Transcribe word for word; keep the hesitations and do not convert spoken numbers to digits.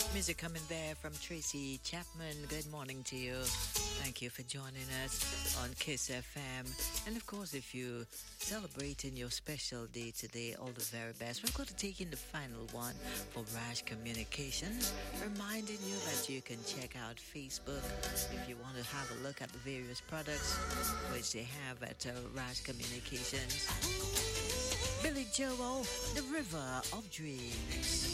Music coming there from Tracy Chapman. Good morning to you. Thank you for joining us on Kiss F M. And of course, if you're celebrating your special day today, all the very best. We're going to take in the final one for Raj Communications, reminding you that you can check out Facebook if you want to have a look at the various products which they have at uh, Raj Communications. Billy Joel, The River of Dreams.